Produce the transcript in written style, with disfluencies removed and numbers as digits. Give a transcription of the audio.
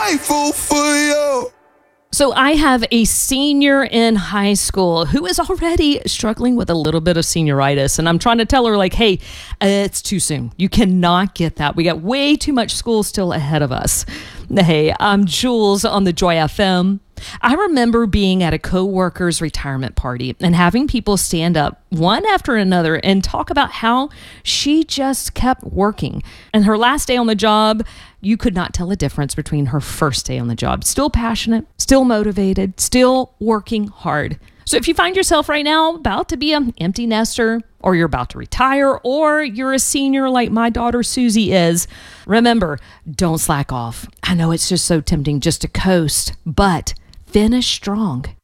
grateful for you. So I have a senior in high school who is already struggling with a little bit of senioritis. And I'm trying to tell her, like, hey, it's too soon. You cannot get that. We got way too much school still ahead of us. Hey, I'm Jules on the Joy FM. I remember being at a coworker's retirement party and having people stand up one after another and talk about how she just kept working. And her last day on the job, you could not tell a difference between her first day on the job. Still passionate, still motivated, still working hard. So if you find yourself right now about to be an empty nester, or you're about to retire, or you're a senior like my daughter Susie is, remember, don't slack off. I know it's just so tempting just to coast, but finish strong.